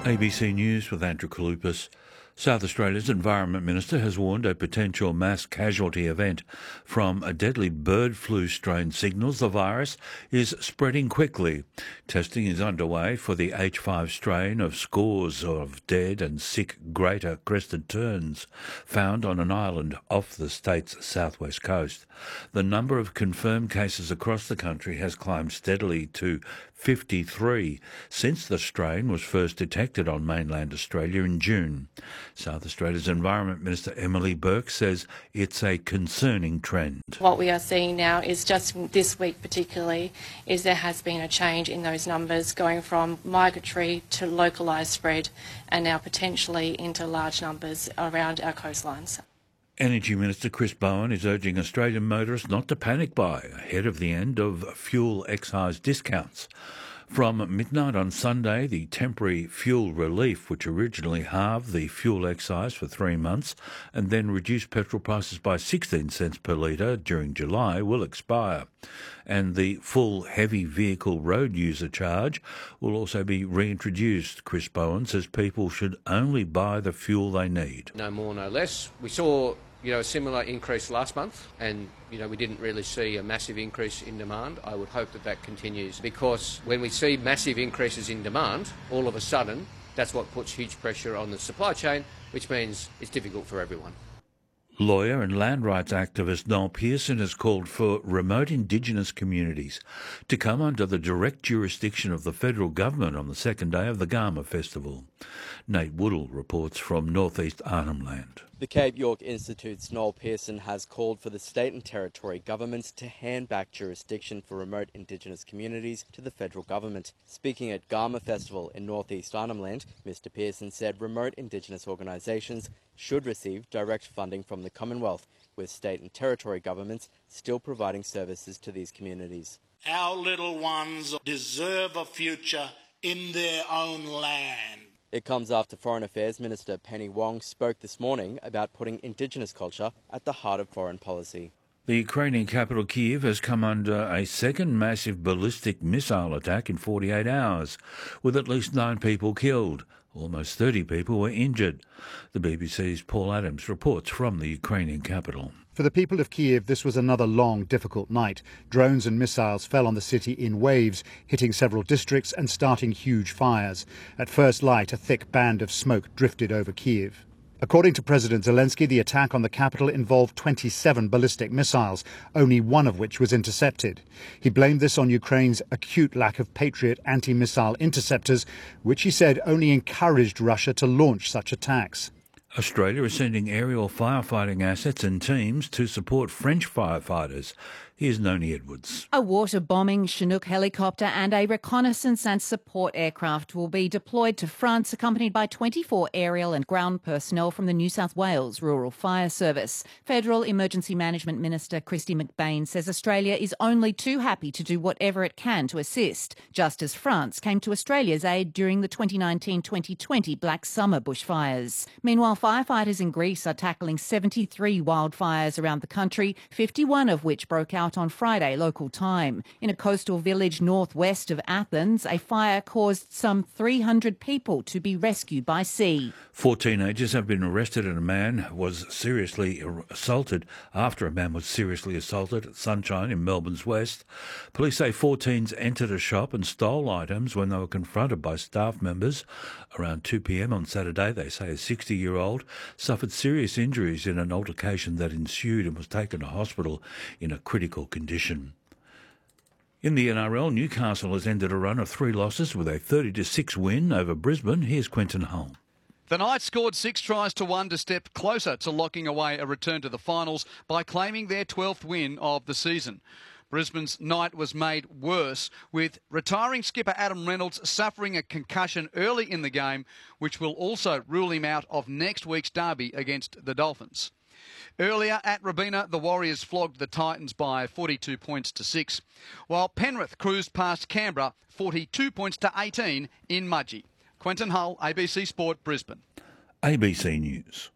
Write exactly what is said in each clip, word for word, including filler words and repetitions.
A B C News with Andrew Kalupas. South Australia's Environment Minister has warned a potential mass casualty event from a deadly bird flu strain signals the virus is spreading quickly. Testing is underway for the H five strain of scores of dead and sick greater crested terns found on an island off the state's southwest coast. The number of confirmed cases across the country has climbed steadily to fifty-three since the strain was first detected on mainland Australia in June. South Australia's Environment Minister Emily Burke says it's a concerning trend. What we are seeing now is just this week particularly is there has been a change in those numbers going from migratory to localised spread and now potentially into large numbers around our coastlines. Energy Minister Chris Bowen is urging Australian motorists not to panic buy ahead of the end of fuel excise discounts. From midnight on Sunday, the temporary fuel relief, which originally halved the fuel excise for three months and then reduced petrol prices by sixteen cents per litre during July, will expire. And the full heavy vehicle road user charge will also be reintroduced. Chris Bowen says people should only buy the fuel they need. No more, no less. We saw you know, a similar increase last month, and you know, we didn't really see a massive increase in demand. I would hope that that continues, because when we see massive increases in demand, all of a sudden, that's what puts huge pressure on the supply chain, which means it's difficult for everyone. Lawyer and land rights activist Noel Pearson has called for remote Indigenous communities to come under the direct jurisdiction of the federal government on the second day of the Garma Festival. Nate Woodall reports from northeast Arnhem Land. The Cape York Institute's Noel Pearson has called for the state and territory governments to hand back jurisdiction for remote Indigenous communities to the federal government. Speaking at Garma Festival in northeast Arnhem Land, Mister Pearson said remote Indigenous organisations should receive direct funding from the Commonwealth, with state and territory governments still providing services to these communities. Our little ones deserve a future in their own land. It comes after Foreign Affairs Minister Penny Wong spoke this morning about putting Indigenous culture at the heart of foreign policy. The Ukrainian capital Kyiv has come under a second massive ballistic missile attack in forty-eight hours, with at least nine people killed. Almost thirty people were injured. The B B C's Paul Adams reports from the Ukrainian capital. For the people of Kyiv, this was another long, difficult night. Drones and missiles fell on the city in waves, hitting several districts and starting huge fires. At first light, a thick band of smoke drifted over Kyiv. According to President Zelensky, the attack on the capital involved twenty-seven ballistic missiles, only one of which was intercepted. He blamed this on Ukraine's acute lack of Patriot anti-missile interceptors, which he said only encouraged Russia to launch such attacks. Australia is sending aerial firefighting assets and teams to support French firefighters. Here's Noni Edwards. A water-bombing Chinook helicopter and a reconnaissance and support aircraft will be deployed to France, accompanied by twenty-four aerial and ground personnel from the New South Wales Rural Fire Service. Federal Emergency Management Minister Kristy McBain says Australia is only too happy to do whatever it can to assist, just as France came to Australia's aid during the twenty nineteen twenty twenty Black Summer bushfires. Meanwhile, firefighters in Greece are tackling seventy-three wildfires around the country, fifty-one of which broke out on Friday local time. In a coastal village northwest of Athens, a fire caused some three hundred people to be rescued by sea. Four teenagers have been arrested and a man was seriously assaulted after a man was seriously assaulted at Sunshine in Melbourne's west. Police say four teens entered a shop and stole items when they were confronted by staff members. Around two p.m. on Saturday, they say a sixty-year-old suffered serious injuries in an altercation that ensued and was taken to hospital in a critical condition. In the N R L, Newcastle has ended a run of three losses with a thirty to six win over Brisbane. Here's Quentin Hull. The Knights scored six tries to one to step closer to locking away a return to the finals by claiming their twelfth win of the season. Brisbane's night was made worse, with retiring skipper Adam Reynolds suffering a concussion early in the game, which will also rule him out of next week's derby against the Dolphins. Earlier at Robina, the Warriors flogged the Titans by forty-two points to six, while Penrith cruised past Canberra forty-two points to eighteen in Mudgee. Quentin Hull, A B C Sport, Brisbane. A B C News.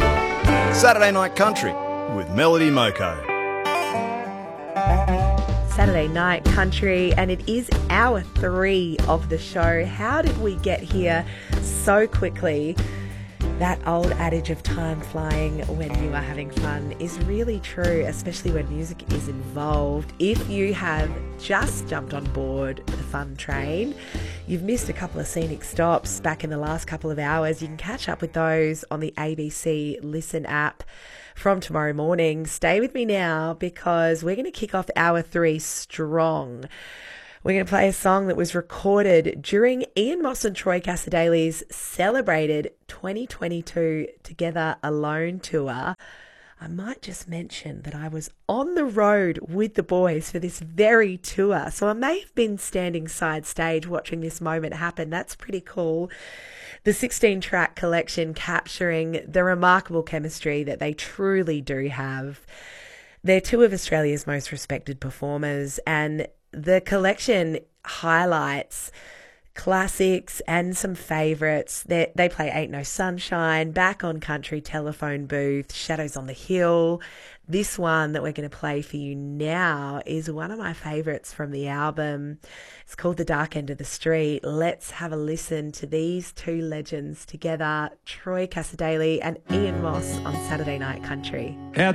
Saturday Night Country with Melody Moko. Saturday Night Country, and it is hour three of the show. How did we get here so quickly? That old adage of time flying when you are having fun is really true, especially when music is involved. If you have just jumped on board the fun train, you've missed a couple of scenic stops back in the last couple of hours, you can catch up with those on the A B C Listen app from tomorrow morning. Stay with me now because we're going to kick off hour three strong. We're going to play a song that was recorded during Ian Moss and Troy Cassar-Daley's celebrated twenty twenty-two Together Alone tour. I might just mention that I was on the road with the boys for this very tour, so I may have been standing side stage watching this moment happen. That's pretty cool. The sixteen-track collection capturing the remarkable chemistry that they truly do have. They're two of Australia's most respected performers, and the collection highlights classics and some favourites. They, they play Ain't No Sunshine, Back on Country, Telephone Booth, Shadows on the Hill. This one that we're going to play for you now is one of my favourites from the album. It's called The Dark End of the Street. Let's have a listen to these two legends together, Troy Cassar-Daley and Ian Moss on Saturday Night Country. Our